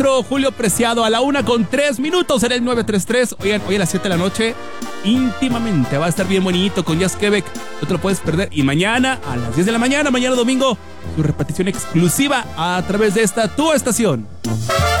Julio Preciado a la 1:03 en el 933. Oigan, hoy a las 7 de la noche, íntimamente. Va a estar bien bonito con Jazz Quebec. No te lo puedes perder. Y mañana a las 10 de la mañana, mañana domingo, su repetición exclusiva a través de esta tu estación.